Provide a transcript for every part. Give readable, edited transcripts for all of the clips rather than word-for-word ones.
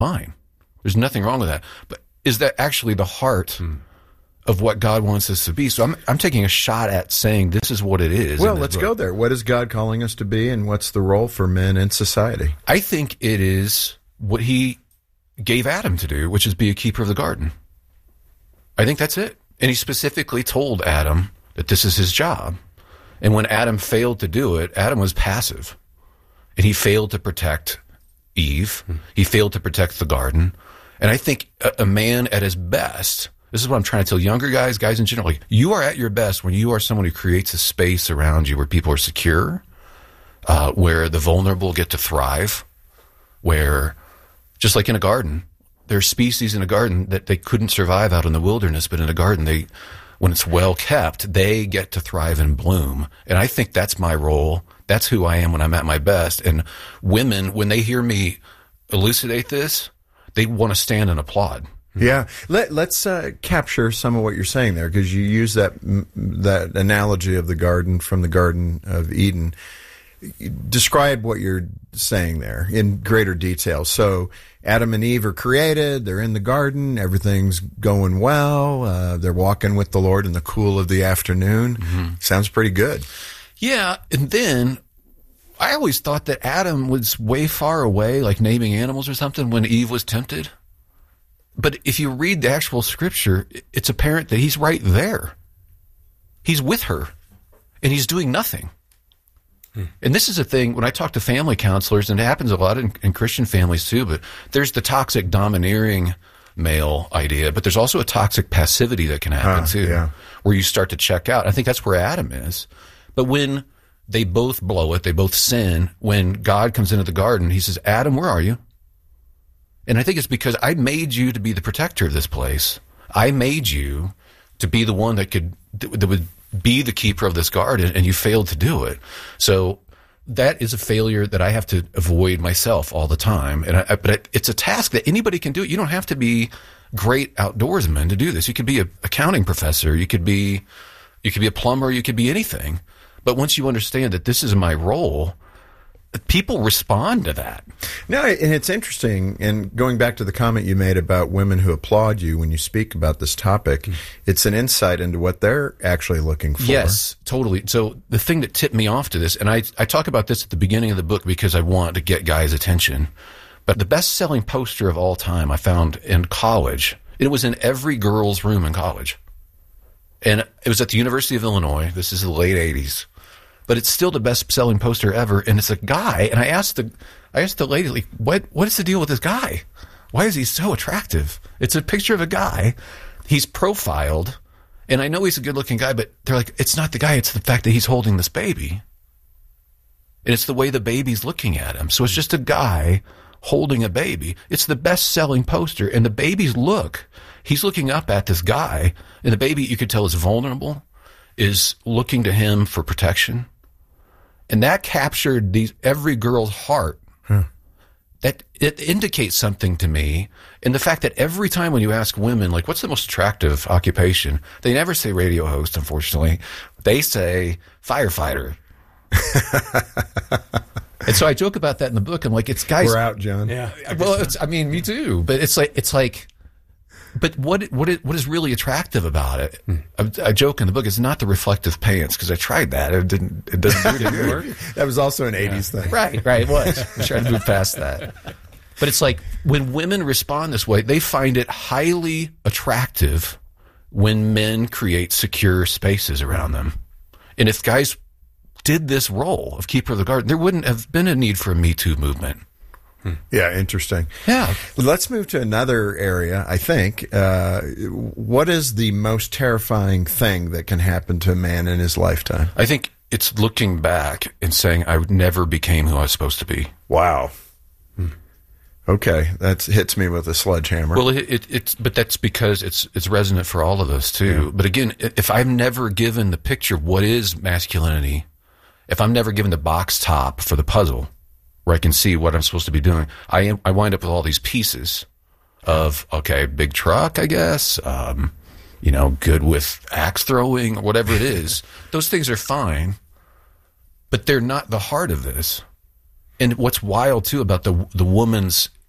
fine. There's nothing wrong with that. But is that actually the heart of what God wants us to be? So I'm taking a shot at saying this is what it is. Well, let's go there. What is God calling us to be, and what's the role for men in society? I think it is what he gave Adam to do, which is be a keeper of the garden. I think that's it. And he specifically told Adam that this is his job. And when Adam failed to do it, Adam was passive. And he failed to protect Eve. He failed to protect the garden. And I think a man at his best, this is what I'm trying to tell younger guys in general, like, you are at your best when you are someone who creates a space around you where people are secure, where the vulnerable get to thrive, where, just like in a garden, there are species in a garden that they couldn't survive out in the wilderness, but in a garden, when it's well kept, they get to thrive and bloom. And I think that's my role. That's who I am when I'm at my best. And women, when they hear me elucidate this, they want to stand and applaud. Yeah. Let's capture some of what you're saying there, because you use that analogy of the garden from the Garden of Eden. Describe what you're saying there in greater detail. So Adam and Eve are created. They're in the garden. Everything's going well. They're walking with the Lord in the cool of the afternoon. Mm-hmm. Sounds pretty good. Yeah. And then I always thought that Adam was way far away, like naming animals or something, when Eve was tempted. But if you read the actual scripture, it's apparent that he's right there. He's with her, and he's doing nothing. And this is a thing, when I talk to family counselors, and it happens a lot in Christian families too, but there's the toxic domineering male idea, but there's also a toxic passivity that can happen too, where you start to check out. I think that's where Adam is. But when they both blow it, they both sin, when God comes into the garden, he says, Adam, where are you? And I think it's because I made you to be the protector of this place. I made you to be the one that would be the keeper of this garden, and you failed to do it. So that is a failure that I have to avoid myself all the time. But it's a task that anybody can do. You don't have to be great outdoorsmen to do this. You could be an accounting professor. You could be a plumber. You could be anything. But once you understand that this is my role, people respond to that. No, and it's interesting, and going back to the comment you made about women who applaud you when you speak about this topic, it's an insight into what they're actually looking for. Yes, totally. So the thing that tipped me off to this, and I talk about this at the beginning of the book because I want to get guys' attention, but the best-selling poster of all time I found in college, it was in every girl's room in college. And it was at the University of Illinois. This is the late 80s. But it's still the best-selling poster ever, and it's a guy. And I asked the lady, like, what is the deal with this guy? Why is he so attractive? It's a picture of a guy. He's profiled, and I know he's a good-looking guy, but they're like, it's not the guy. It's the fact that he's holding this baby. And it's the way the baby's looking at him. So it's just a guy holding a baby. It's the best-selling poster, and the baby's he's looking up at this guy, and the baby, you could tell, is vulnerable, is looking to him for protection. And that captured every girl's heart. That it indicates something to me. And the fact that every time when you ask women, like, what's the most attractive occupation? They never say radio host, unfortunately. They say firefighter. And so I joke about that in the book. I'm like, it's guys. We're out, John. Yeah. Well, me too. But it's like, but what is really attractive about it? I joke in the book, it's not the reflective pants, because I tried that. It didn't work. That was also an 80s thing. Right, it was. I'm trying to move past that. But it's like, when women respond this way, they find it highly attractive when men create secure spaces around them. And if guys did this role of keeper of the garden, there wouldn't have been a need for a Me Too movement. Yeah, interesting. Yeah. Let's move to another area, I think. What is the most terrifying thing that can happen to a man in his lifetime? I think it's looking back and saying, I never became who I was supposed to be. Wow. Okay, that hits me with a sledgehammer. Well, but that's because it's resonant for all of us, too. Yeah. But again, if I'm never given the picture of what is masculinity, if I'm never given the box top for the puzzle, where I can see what I'm supposed to be doing, I wind up with all these pieces of, okay, big truck, I guess, good with axe throwing or whatever it is. Those things are fine, but they're not the heart of this. And what's wild too about the woman's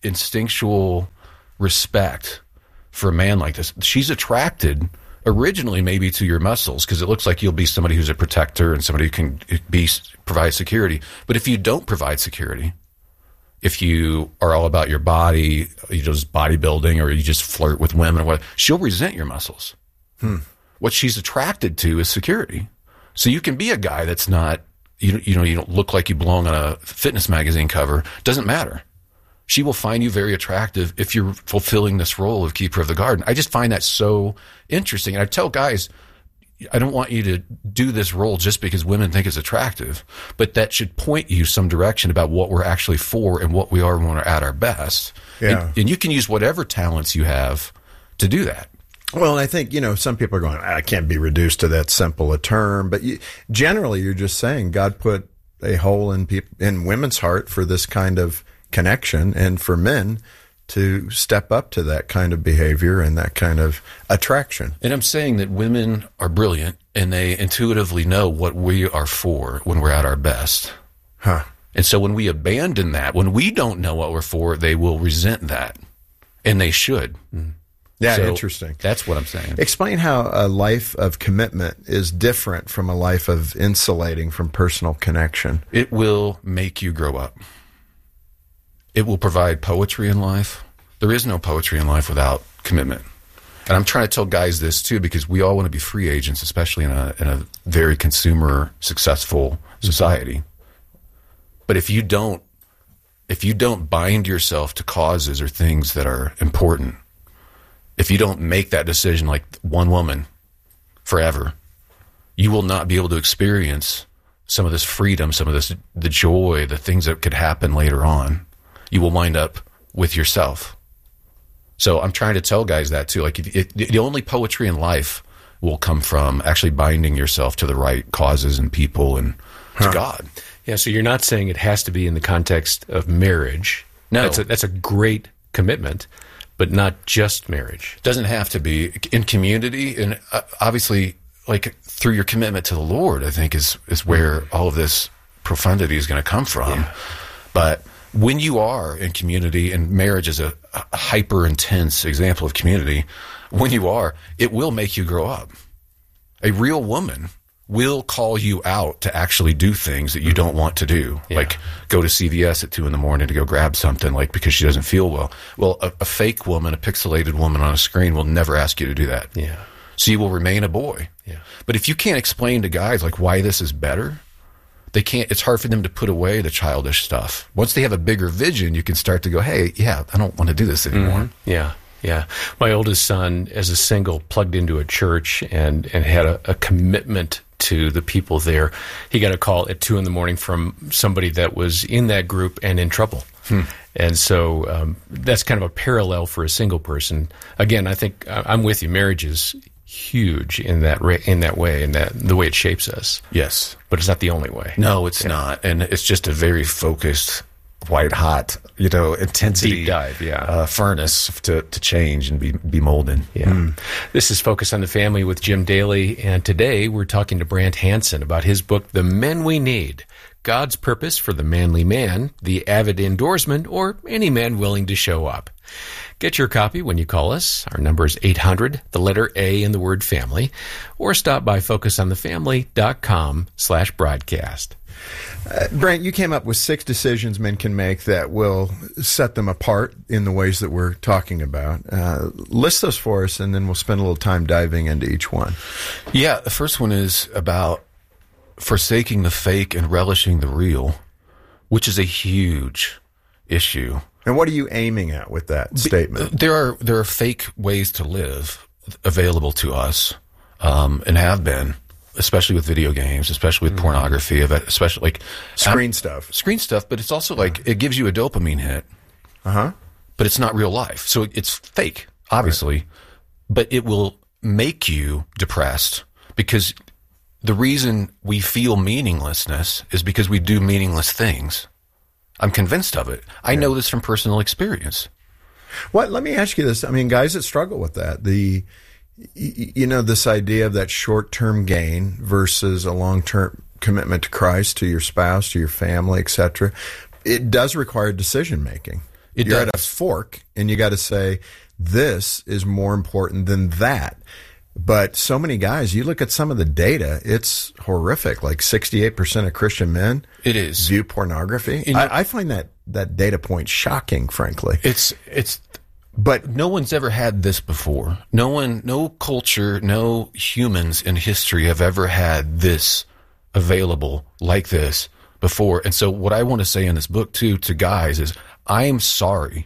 instinctual respect for a man like this. She's attracted originally maybe to your muscles because it looks like you'll be somebody who's a protector and somebody who can provide security. But if you don't provide security, if you are all about your body, you just bodybuilding, or you just flirt with women, or what, she'll resent your muscles. What she's attracted to is security. So you can be a guy that's not, you don't look like you belong on a fitness magazine cover. Doesn't matter. She will find you very attractive if you're fulfilling this role of keeper of the garden. I just find that so interesting. And I tell guys, I don't want you to do this role just because women think it's attractive, but that should point you some direction about what we're actually for and what we are when we're at our best. Yeah. And you can use whatever talents you have to do that. Well, I think, some people are going, I can't be reduced to that simple a term. But generally, you're just saying God put a hole in women's heart for this kind of connection, and for men to step up to that kind of behavior and that kind of attraction. And I'm saying that women are brilliant, and they intuitively know what we are for when we're at our best. And so when we abandon that, when we don't know what we're for, they will resent that, and they should. Yeah, So interesting. That's what I'm saying. Explain how a life of commitment is different from a life of insulating from personal connection. It will make you grow up. It will provide poetry in life. There is no poetry in life without commitment. And I'm trying to tell guys this too, because we all want to be free agents, especially in a very consumer successful society. But if you don't bind yourself to causes or things that are important, if you don't make that decision like one woman forever, you will not be able to experience some of this freedom, some of the joy, the things that could happen later on. You will wind up with yourself. So I'm trying to tell guys that too. Like the only poetry in life will come from actually binding yourself to the right causes and people and to God. Yeah, so you're not saying it has to be in the context of marriage. No. That's a great commitment, but not just marriage. It doesn't have to be. In community, and obviously, like through your commitment to the Lord, I think is where all of this profundity is going to come from. Yeah. But when you are in community, and marriage is a hyper intense example of community, when you are, it will make you grow up. A real woman will call you out to actually do things that you don't want to do, like go to CVS at 2 a.m. to go grab something, like because she doesn't feel well. Well, a fake woman, a pixelated woman on a screen will never ask you to do that. Yeah. So you will remain a boy. Yeah. But if you can't explain to guys like why this is better, they can't. It's hard for them to put away the childish stuff. Once they have a bigger vision, you can start to go, hey, yeah, I don't want to do this anymore. Yeah. Yeah. My oldest son, as a single, plugged into a church and had a commitment to the people there. He got a call at 2 a.m. from somebody that was in that group and in trouble. And so that's kind of a parallel for a single person. Again, I think I'm with you. Marriage is huge in that way, and the way it shapes us. Yes. But it's not the only way. No, it's not. And it's just a very focused, white hot, intensity, Deep dive, furnace to change and be molded. Yeah. This is Focus on the Family with Jim Daly, and today we're talking to Brant Hansen about his book, The Men We Need, God's Purpose for the Manly Man, the Avid Indoorsman, or any man willing to show up. Get your copy when you call us. Our number is 800, the letter A in the word family, or stop by focusonthefamily.com/broadcast. Brant, you came up with 6 decisions men can make that will set them apart in the ways that we're talking about. List those for us, and then we'll spend a little time diving into each one. Yeah, the first one is about forsaking the fake and relishing the real, which is a huge issue. And what are you aiming at with that statement? There are fake ways to live available to us, and have been, especially with video games, especially with pornography, especially like Screen stuff. But it's also like it gives you a dopamine hit, but it's not real life, so it's fake, obviously, but it will make you depressed because the reason we feel meaninglessness is because we do meaningless things. I'm convinced of it. I know this from personal experience. Let me ask you this. I mean, guys that struggle with that, this idea of that short-term gain versus a long-term commitment to Christ, to your spouse, to your family, etc., it does require decision-making. You're at a does. fork, and you got to say, this is more important than that. But so many guys, you look at some of the data, it's horrific. Like 68% of Christian men It is. view pornography. I find that data point shocking, frankly. It's But no one's ever had this before. No culture, no humans in history have ever had this available like this before. And so what I want to say in this book too to guys is, I am sorry.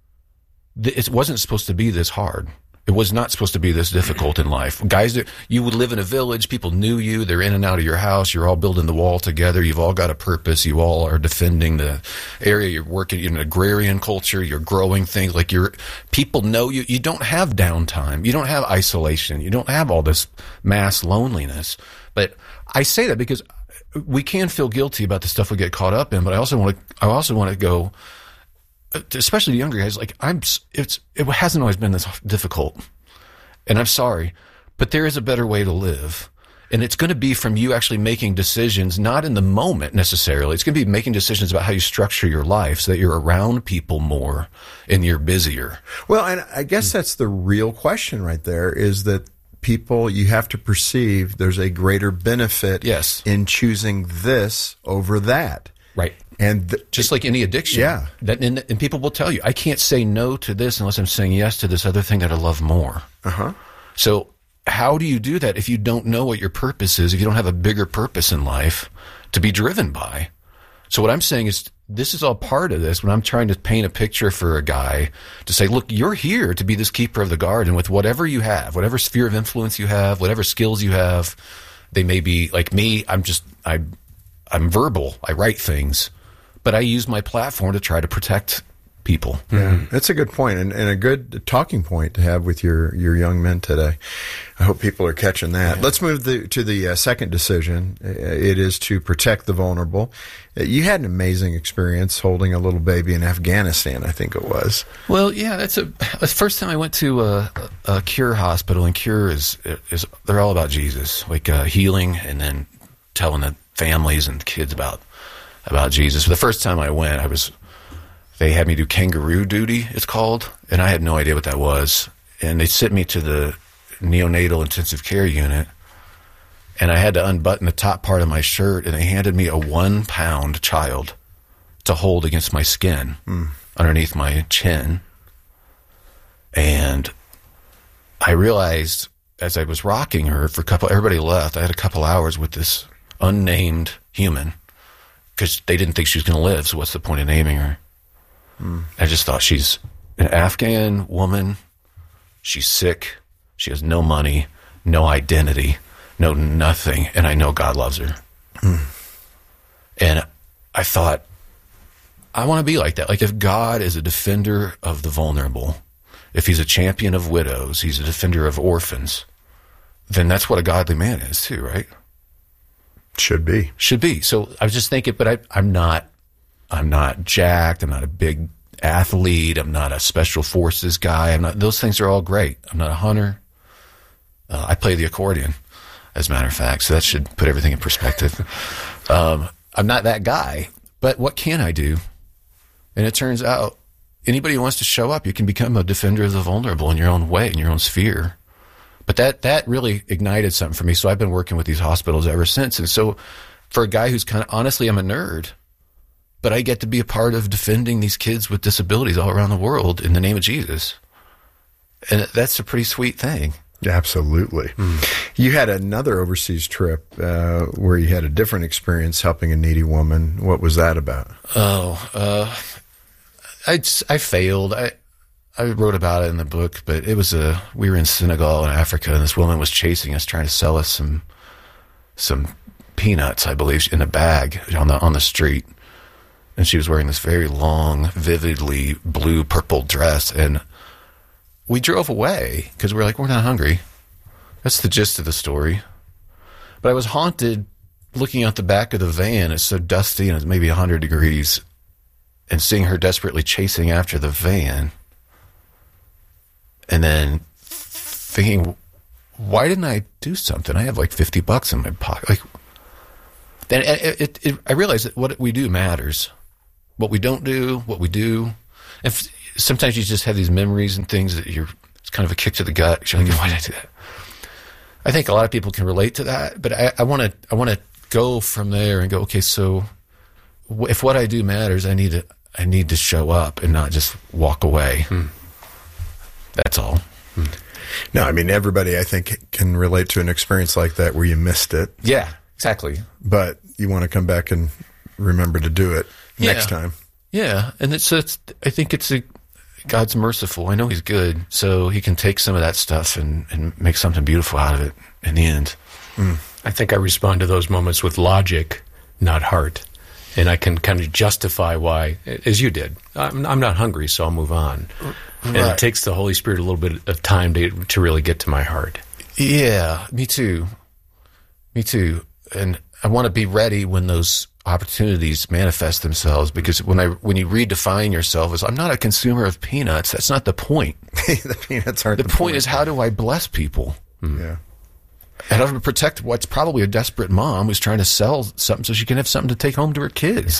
It wasn't supposed to be this hard. It was not supposed to be this difficult in life. Guys, you would live in a village. People knew you. They're in and out of your house. You're all building the wall together. You've all got a purpose. You all are defending the area. You're working in an agrarian culture. You're growing things. Like people know you. You don't have downtime. You don't have isolation. You don't have all this mass loneliness. But I say that because we can feel guilty about the stuff we get caught up in. But I also want to go, especially the younger guys, like it hasn't always been this difficult, and I'm sorry, but there is a better way to live, and it's going to be from you actually making decisions, not in the moment necessarily. It's going to be making decisions about how you structure your life so that you're around people more and you're busier. Well, and I guess that's the real question right there, is that people, you have to perceive there's a greater benefit Yes. in choosing this over that. Right. And Just like any addiction. Yeah. And people will tell you, I can't say no to this unless I'm saying yes to this other thing that I love more. uh-huh. So how do you do that if you don't know what your purpose is, if you don't have a bigger purpose in life to be driven by? So what I'm saying is, this is all part of this when I'm trying to paint a picture for a guy to say, look, you're here to be this keeper of the garden with whatever you have, whatever sphere of influence you have, whatever skills you have. They may be like me. I'm verbal. I write things, but I use my platform to try to protect people. Yeah, that's a good point, and a good talking point to have with your young men today. I hope people are catching that. Yeah. Let's move to the second decision. It is to protect the vulnerable. You had an amazing experience holding a little baby in Afghanistan, I think it was. Well, yeah, that's the first time I went to a Cure hospital, and Cure is they're all about Jesus, like healing, and then telling the families and kids about Jesus. The first time I went, they had me do kangaroo duty, it's called, and I had no idea what that was. And they sent me to the neonatal intensive care unit, and I had to unbutton the top part of my shirt, and they handed me a 1 pound child to hold against my skin underneath my chin. And I realized as I was rocking her everybody left, I had a couple hours with this unnamed human because they didn't think she was going to live. So what's the point of naming her? I just thought, she's an Afghan woman. She's sick. She has no money, no identity, no nothing. And I know God loves her. And I thought, I want to be like that. Like, if God is a defender of the vulnerable, if he's a champion of widows, he's a defender of orphans, then that's what a godly man is too, right? Should be. So I was just thinking, but I'm not jacked. I'm not a big athlete. I'm not a special forces guy. Those things are all great. I'm not a hunter. I play the accordion, as a matter of fact. So that should put everything in perspective. I'm not that guy, but what can I do? And it turns out anybody who wants to show up, you can become a defender of the vulnerable in your own way, in your own sphere. But that really ignited something for me. So I've been working with these hospitals ever since. And so for a guy who's honestly, I'm a nerd, but I get to be a part of defending these kids with disabilities all around the world in the name of Jesus. And that's a pretty sweet thing. Absolutely. You had another overseas trip where you had a different experience helping a needy woman. What was that about? I failed. I wrote about it in the book, but we were in Senegal in Africa, and this woman was chasing us, trying to sell us some peanuts, I believe, in a bag on the street. And she was wearing this very long, vividly blue purple dress, and we drove away because we're not hungry. That's the gist of the story. But I was haunted looking out the back of the van. It's so dusty and it's maybe 100 degrees, and seeing her desperately chasing after the van. And then thinking, why didn't I do something? I have like $50 in my pocket. Then I realized that what we do matters. What we don't do, what we do. If sometimes you just have these memories and things that it's kind of a kick to the gut. You're like, why did I do that? I think a lot of people can relate to that, but I want to go from there and go, okay, so if what I do matters, I need to show up and not just walk away. That's all. No, I mean, everybody, I think, can relate to an experience like that where you missed it. Yeah, exactly. But you want to come back and remember to do it next time. Yeah, and I think God's merciful. I know He's good, so He can take some of that stuff and make something beautiful out of it in the end. I think I respond to those moments with logic, not heart. And I can kind of justify why, as you did. I'm not hungry, so I'll move on. And it takes the Holy Spirit a little bit of time to really get to my heart. Yeah, me too. And I want to be ready when those opportunities manifest themselves, because when you redefine yourself as, I'm not a consumer of peanuts, that's not the point. The peanuts aren't the point. Is, how do I bless people? Yeah. And how to protect what's probably a desperate mom who's trying to sell something so she can have something to take home to her kids.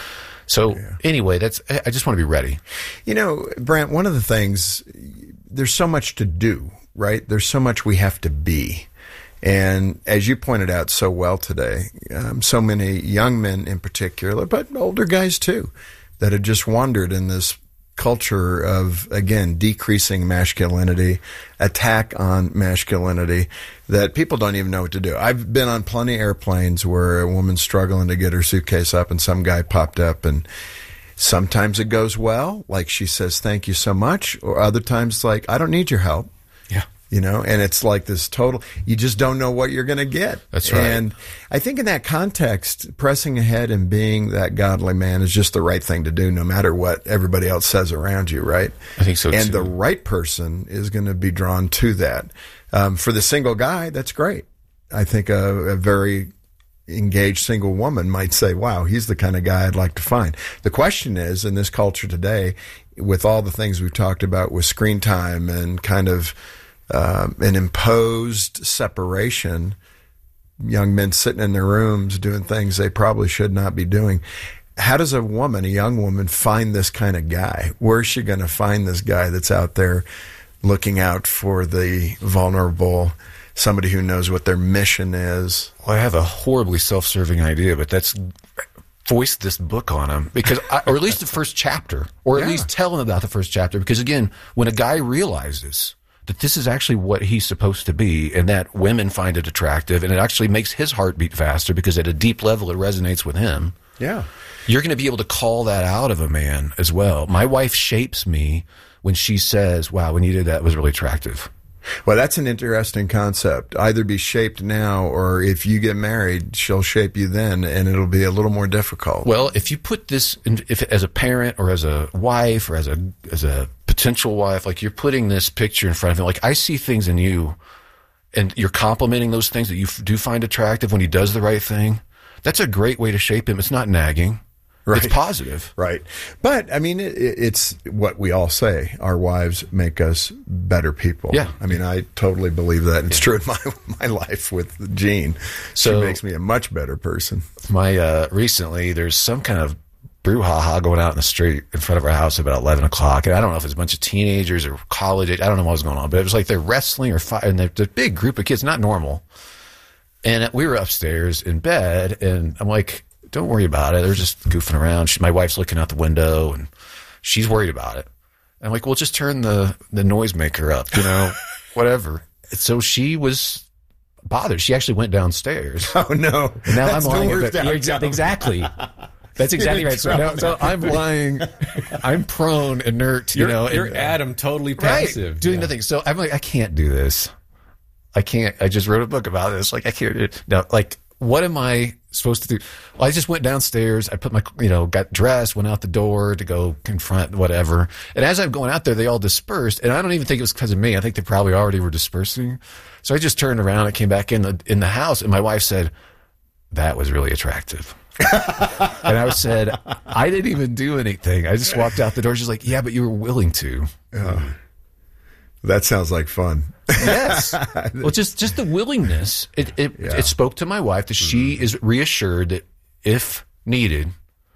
Anyway, I just want to be ready. You know, Brant, one of the things, there's so much to do, right? There's so much we have to be. And as you pointed out so well today, so many young men in particular, but older guys too, that have just wandered in this culture of, again, decreasing masculinity, attack on masculinity, that people don't even know what to do. I've been on plenty of airplanes where a woman's struggling to get her suitcase up and some guy popped up, and sometimes it goes well, like she says, thank you so much, or other times like, I don't need your help. Yeah. You know, and it's like this total, you just don't know what you're going to get. That's right. And I think in that context, pressing ahead and being that godly man is just the right thing to do, no matter what everybody else says around you, right? I think so, and too. The right person is going to be drawn to that. For the single guy, that's great. I think a very engaged single woman might say, wow, he's the kind of guy I'd like to find. The question is, in this culture today, with all the things we've talked about with screen time and kind of an imposed separation, young men sitting in their rooms doing things they probably should not be doing. How does a young woman, find this kind of guy? Where's she going to find this guy that's out there looking out for the vulnerable, somebody who knows what their mission is? Well, I have a horribly self-serving idea, but that's voice this book on him, because or at least the first chapter, or at least tell him about the first chapter. Because again, when a guy realizes that this is actually what he's supposed to be, and that women find it attractive, and it actually makes his heart beat faster because at a deep level it resonates with him. Yeah. You're going to be able to call that out of a man as well. My wife shapes me when she says, wow, when you did that, it was really attractive. Well, that's an interesting concept. Either be shaped now, or if you get married, she'll shape you then, and it'll be a little more difficult. Well, if you put this as a parent or as a wife or as a potential wife, like you're putting this picture in front of him, like I see things in you, and you're complimenting those things that you do find attractive when he does the right thing. That's a great way to shape him. It's not nagging. Right. It's positive. Right. But, I mean, it's what we all say. Our wives make us better people. Yeah. I mean, I totally believe that. It's true in my life with Jean. So, she makes me a much better person. Recently, there's some kind of brouhaha going out in the street in front of our house about 11 o'clock. And I don't know if it's a bunch of teenagers or college age. I don't know what was going on. But it was like they're wrestling or fighting. And they're a big group of kids, not normal. And we were upstairs in bed, and I'm like, don't worry about it. They're just goofing around. My wife's looking out the window, and she's worried about it. I'm like, well, just turn the noisemaker up, whatever. So she was bothered. She actually went downstairs. Oh, no. And now That's I'm lying. the worst Exactly. That's exactly right. So I'm lying. I'm prone, inert, You're Adam, totally passive. Right, doing nothing. So I'm like, I can't do this. I can't. I just wrote a book about this. Like, I can't do it. Now, like, what am I supposed to do? Well, I just went downstairs. I put my, got dressed, went out the door to go confront whatever. And as I'm going out there, they all dispersed. And I don't even think it was because of me. I think they probably already were dispersing. So I just turned around and came back in the house. And my wife said, that was really attractive. And I said, I didn't even do anything. I just walked out the door. She's like, yeah, but you were willing to. That sounds like fun. Yes. Well, just the willingness. It spoke to my wife that she is reassured that if needed,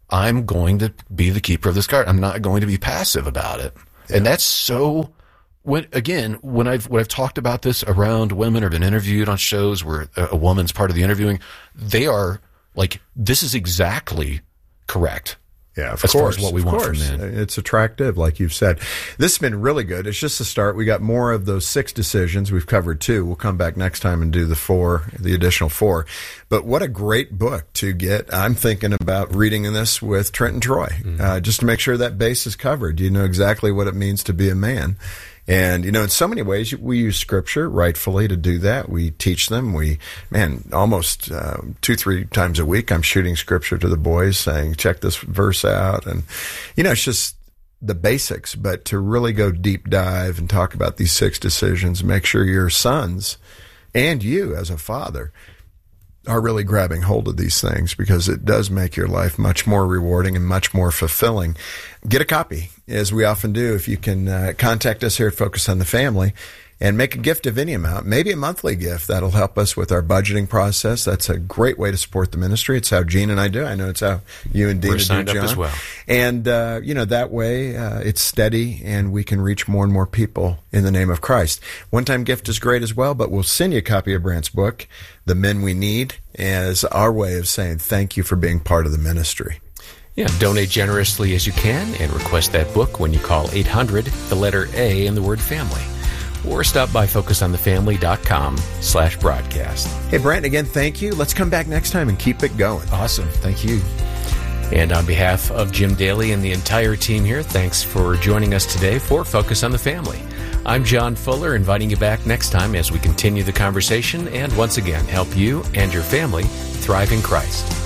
I'm going to be the keeper of this garden. I'm not going to be passive about it. Yeah. And that's so, when I've talked about this around women or been interviewed on shows where a woman's part of the interviewing, they are like, this is exactly correct. Yeah, as far as what we want from men. It's attractive, like you've said. This has been really good. It's just a start. We got more of those 6 decisions. We've covered 2. We'll come back next time and do the additional 4. But what a great book to get. I'm thinking about reading this with Trent and Troy, just to make sure that base is covered. You know exactly what it means to be a man. And, in so many ways, we use Scripture rightfully to do that. We teach them. Almost 2-3 times a week, I'm shooting Scripture to the boys saying, check this verse out. And, it's just the basics. But to really go deep dive and talk about these 6 decisions, make sure your sons and you as a father are really grabbing hold of these things, because it does make your life much more rewarding and much more fulfilling. Get a copy, as we often do. If you can contact us here at Focus on the Family and make a gift of any amount, maybe a monthly gift. That'll help us with our budgeting process. That's a great way to support the ministry. It's how Gene and I do. I know it's how you and Dina do, John. We're signed up as well. And, that way it's steady and we can reach more and more people in the name of Christ. One-time gift is great as well, but we'll send you a copy of Brant's book, The Men We Need, as our way of saying thank you for being part of the ministry. Yeah, donate generously as you can and request that book when you call 800, the letter A, and the word family. Or stop by focusonthefamily.com/broadcast. Hey, Brant, again, thank you. Let's come back next time and keep it going. Awesome. Thank you. And on behalf of Jim Daly and the entire team here, thanks for joining us today for Focus on the Family. I'm John Fuller, inviting you back next time as we continue the conversation and once again help you and your family thrive in Christ.